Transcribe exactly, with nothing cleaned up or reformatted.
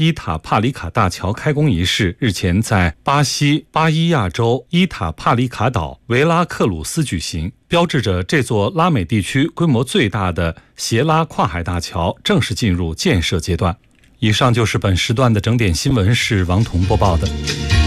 伊塔帕里卡大桥开工仪式日前在巴西巴伊亚州伊塔帕里卡岛维拉克鲁斯举行，标志着这座拉美地区规模最大的斜拉跨海大桥正式进入建设阶段。以上就是本时段的整点新闻，是王彤播报的。